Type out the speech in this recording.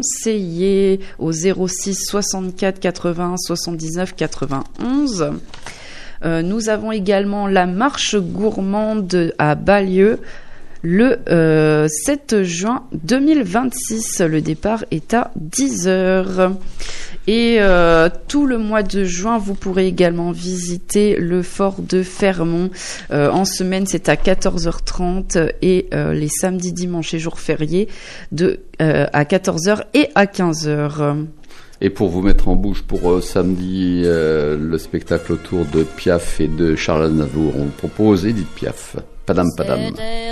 conseiller au 06 64 80 79 91. Nous avons également la marche gourmande à Balieu le 7 juin 2026. Le départ est à 10h. Et tout le mois de juin, vous pourrez également visiter le fort de Fermont. En semaine, c'est à 14h30 et les samedis, dimanches et jours fériés à 14h et à 15h. Et pour vous mettre en bouche pour samedi, le spectacle autour de Piaf et de Charles Aznavour, on propose Edith Piaf. Padam, padam. C'était